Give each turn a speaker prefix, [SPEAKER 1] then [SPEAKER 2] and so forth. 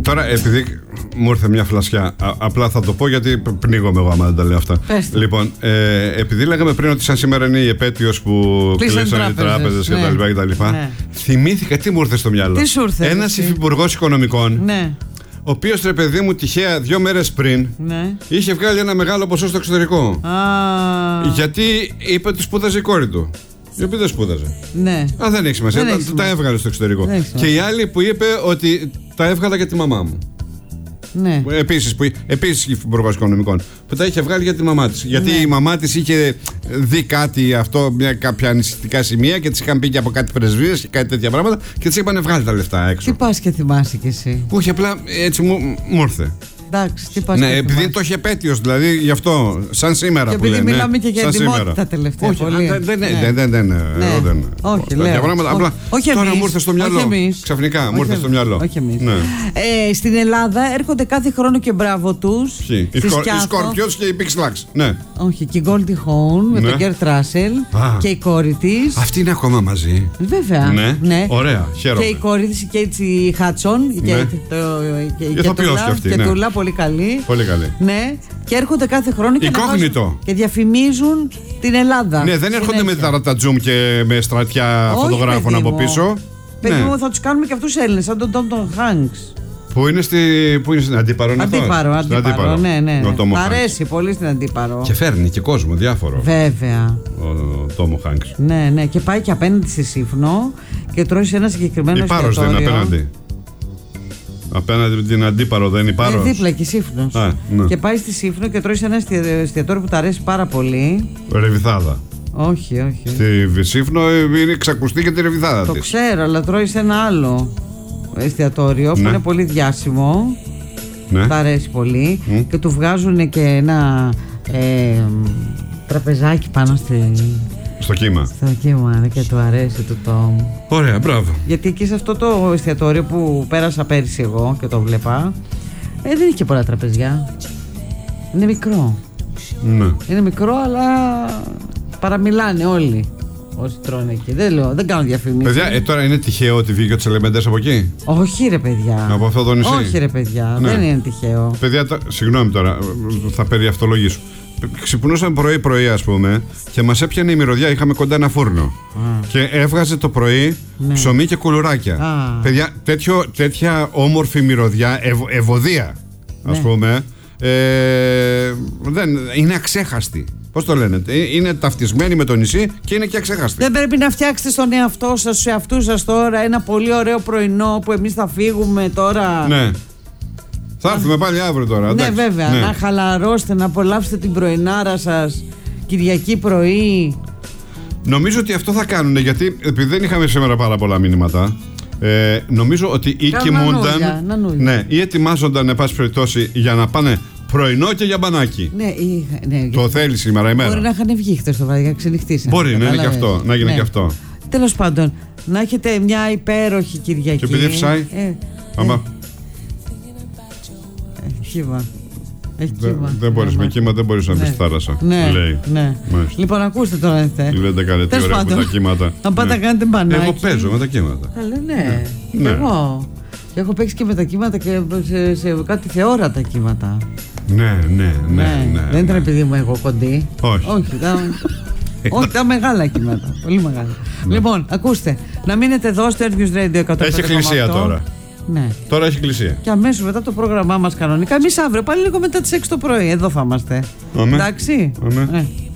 [SPEAKER 1] Τώρα, επειδή μου ήρθε μια φλασιά, απλά θα το πω γιατί πνίγομαι εγώ άμα δεν τα λέω αυτά. Λοιπόν, επειδή λέγαμε πριν ότι σαν σήμερα είναι η επέτειος που κλείσαν οι τράπεζες κτλ. Ναι. Θυμήθηκα τι μου ήρθε στο μυαλό.
[SPEAKER 2] Τι σου ήρθε?
[SPEAKER 1] Ένας υφυπουργός οικονομικών.
[SPEAKER 2] Ναι.
[SPEAKER 1] Ο οποίος, ρε παιδί μου, τυχαία 2 μέρες πριν είχε βγάλει ένα μεγάλο ποσό στο εξωτερικό. Γιατί είπε ότι σπούδαζε η κόρη του. Η οποία δεν σπούδαζε.
[SPEAKER 2] Ναι.
[SPEAKER 1] Δεν έχει σημασία. Τα έβγαλε στο εξωτερικό. Και η άλλη που είπε ότι τα έβγαλα για τη μαμά μου.
[SPEAKER 2] Ναι.
[SPEAKER 1] Επίσης υφυπουργός οικονομικών. Που τα είχε βγάλει για τη μαμά της. Γιατί η μαμά της είχε δει κάτι αυτό, κάποια ανησυχητικά σημεία και της είχαν πει και από κάτι πρεσβείες και κάτι τέτοια πράγματα και της είπαν βγάλει τα λεφτά έξω.
[SPEAKER 2] Τι πας και θυμάσαι κι εσύ?
[SPEAKER 1] Όχι, απλά έτσι μου ήρθε.
[SPEAKER 2] Εντάξει, τι πας
[SPEAKER 1] ναι, επειδή το είχε επέτειος, δηλαδή γι' αυτό, σαν σήμερα
[SPEAKER 2] και
[SPEAKER 1] που λένε.
[SPEAKER 2] επειδή μιλάμε και για ετοιμότητα τελευταία.
[SPEAKER 1] Όχι, δεν.
[SPEAKER 2] Όχι,
[SPEAKER 1] λέω. Απλά τώρα μου ήρθε στο μυαλό. Ξαφνικά μου ήρθε στο μυαλό.
[SPEAKER 2] Όχι εμείς. Στην Ελλάδα έρχονται κάθε χρόνο και μπράβο τους.
[SPEAKER 1] Οι Scorpions και οι Big Slugs. Ναι.
[SPEAKER 2] Όχι, και η Goldie Hawn με τον Kurt Russell και η κόρη της.
[SPEAKER 1] Αυτή είναι ακόμα μαζί.
[SPEAKER 2] Βέβαια.
[SPEAKER 1] Ναι. Ωραία, χαίρομαι.
[SPEAKER 2] Και η κόρη της, η Κέιτσι Χάτσον. Και τούλα, πολύ καλή.
[SPEAKER 1] Πολύ καλή.
[SPEAKER 2] Ναι, και έρχονται κάθε χρόνο και διαφημίζουν την Ελλάδα.
[SPEAKER 1] Ναι, δεν έρχονται με τα ρατατζούμ και με στρατιά φωτογράφων από πίσω.
[SPEAKER 2] Παιδί μου, θα τους κάνουμε και αυτούς Έλληνες, σαν τον Tom Hanks.
[SPEAKER 1] Που είναι στην Αντίπαρο,
[SPEAKER 2] Αντίπαρο, ναι. Μ' αρέσει πολύ στην Αντίπαρο.
[SPEAKER 1] Και φέρνει και κόσμο διάφορο.
[SPEAKER 2] Βέβαια.
[SPEAKER 1] Ο Τόμο Χάνκς.
[SPEAKER 2] Ναι, και πάει και απέναντι στη Σύφνο και τρώει σε ένα συγκεκριμένο εστιατόριο.
[SPEAKER 1] Η Πάρος δεν είναι απέναντι? Απέναντι την Αντίπαρο δεν είναι η Πάρος?
[SPEAKER 2] Δίπλα και η Σύφνος.
[SPEAKER 1] Ναι.
[SPEAKER 2] Και πάει στη Σύφνο και τρώει σε ένα εστιατόριο που του αρέσει πάρα πολύ.
[SPEAKER 1] Ρεβιθάδα.
[SPEAKER 2] Όχι.
[SPEAKER 1] Στη Σύφνο είναι ξακουστή και τη ρεβιθάδα της.
[SPEAKER 2] Το ξέρω, αλλά τρώει σε ένα άλλο εστιατόριο που είναι πολύ διάσημο. Του αρέσει πολύ. Και του βγάζουν και ένα τραπεζάκι πάνω
[SPEAKER 1] στο κύμα.
[SPEAKER 2] Στο κύμα, και του αρέσει του Τόμ.
[SPEAKER 1] Ωραία, μπράβο.
[SPEAKER 2] Γιατί εκεί σε αυτό το εστιατόριο που πέρασα πέρυσι εγώ και το βλέπα, δεν είχε και πολλά τραπεζιά. Είναι μικρό.
[SPEAKER 1] Ναι.
[SPEAKER 2] Είναι μικρό, αλλά παραμιλάνε όλοι όσοι τρώνε εκεί. Δεν κάνω διαφημίσεις.
[SPEAKER 1] Παιδιά, τώρα είναι τυχαίο ότι βγήκε ο Τσελεμεντές από εκεί?
[SPEAKER 2] Όχι, ρε παιδιά.
[SPEAKER 1] Από αυτό το νησί?
[SPEAKER 2] Όχι, ρε παιδιά. Δεν είναι τυχαίο.
[SPEAKER 1] Παιδιά, συγγνώμη τώρα, θα περιαυτολογήσω. Ξυπνούσαμε πρωί-πρωί, ας πούμε, και μας έπιανε η μυρωδιά. Είχαμε κοντά ένα φούρνο. Και έβγαζε το πρωί ψωμί και κουλουράκια. Παιδιά, τέτοια όμορφη μυρωδιά, ευωδία, ας πούμε, είναι αξέχαστη. Πώς το λένε? Είναι ταυτισμένη με το νησί και είναι και αξέχαστη.
[SPEAKER 2] Δεν πρέπει να φτιάξετε στον εαυτό σας, στους εαυτούς σας τώρα ένα πολύ ωραίο πρωινό που εμείς θα φύγουμε τώρα?
[SPEAKER 1] Ναι. Θα έρθουμε πάλι αύριο τώρα.
[SPEAKER 2] Ναι, βέβαια. Να χαλαρώσετε, να απολαύσετε την πρωινάρα σας Κυριακή πρωί.
[SPEAKER 1] Νομίζω ότι αυτό θα κάνουν, γιατί επειδή δεν είχαμε σήμερα πάρα πολλά μηνύματα, νομίζω ότι ή κοιμούνταν ή ετοιμάζονταν, εν πάση περιπτώσει, για να πάνε πρωινό και για μπανάκι.
[SPEAKER 2] Ναι,
[SPEAKER 1] το θέλει σήμερα η μέρα.
[SPEAKER 2] Μπορεί να είχαν βγει χτες το βράδυ για να ξενυχτήσουν.
[SPEAKER 1] Μπορεί να είναι και αυτό, να γίνει και αυτό.
[SPEAKER 2] Τέλος πάντων, να έχετε μια υπέροχη Κυριακή.
[SPEAKER 1] Και επειδή φυσάει.
[SPEAKER 2] Κύμα.
[SPEAKER 1] Δεν μπορείς με κύμα, δεν μπορείς να μπεις στη θάλασσα.
[SPEAKER 2] Ναι. Λοιπόν, ακούστε τώρα.
[SPEAKER 1] Λέτε κάνετε ωραία με τα κύματα.
[SPEAKER 2] Να πάτε να κάνετε μπανάκι.
[SPEAKER 1] Εγώ παίζω με τα κύματα.
[SPEAKER 2] Ναι. Εγώ. Έχω παίξει και με τα κύματα και σε κάτι θεόρατα κύματα.
[SPEAKER 1] Ναι.
[SPEAKER 2] Δεν ήταν επειδή είμαι εγώ κοντή.
[SPEAKER 1] Όχι.
[SPEAKER 2] Ήταν μεγάλα κύματα. Πολύ μεγάλα. Λοιπόν, ακούστε. Να μείνετε εδώ στο Earth News Radio 105,8.
[SPEAKER 1] Έχει εκκλησία τώρα.
[SPEAKER 2] Ναι.
[SPEAKER 1] Τώρα έχει εκκλησία.
[SPEAKER 2] Και αμέσως μετά το πρόγραμμά μας κανονικά. Εμείς αύριο πάλι λίγο μετά τις 6 το πρωί. Εδώ θα είμαστε.
[SPEAKER 1] Εντάξει.